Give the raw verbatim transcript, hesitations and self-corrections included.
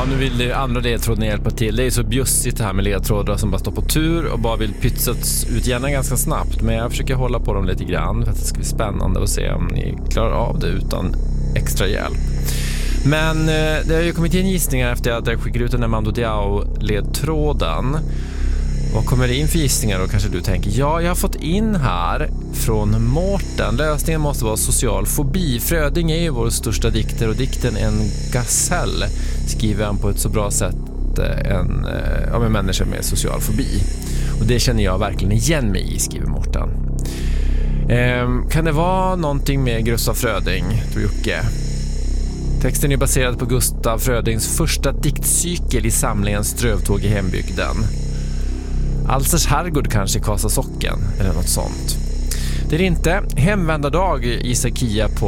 Ja, nu vill ju andra ledtråden hjälpa till. Det är så bjussigt det här med ledtrådar som bara står på tur och bara vill pytsas ut gärna ganska snabbt. Men jag försöker hålla på dem lite grann för att det ska bli spännande att se om ni klarar av det utan extra hjälp. Men eh, det har ju kommit in gissningar efter att jag skickade ut den här Mando Diao-ledtråden. Vad kommer det in för gissningar då, kanske du tänker? Ja, jag har fått in här från Mårten. Lösningen måste vara social fobi. Fröding är ju vår största dikter och dikten En gasell skriver han på ett så bra sätt en, om en människa med social fobi. Och det känner jag verkligen igen mig i, skriver Mårten. Ehm, kan det vara någonting med Gustaf Fröding, tror Jocke? Texten är baserad på Gustaf Frödings första diktcykel i samlingen Strövtåg i hembygden. Alsers herrgård kanske i Kasasocken eller något sånt. Det är inte. Hemvändardag i Sakia på